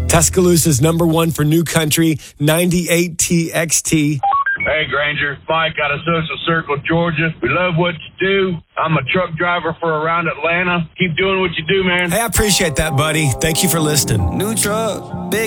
Tuscaloosa's number one for new country, 98 TXT. Hey, Granger. Mike out of Social Circle, Georgia. We love what you do. I'm a truck driver for around Atlanta. Keep doing what you do, man. Hey, I appreciate that, buddy. Thank you for listening. New truck, big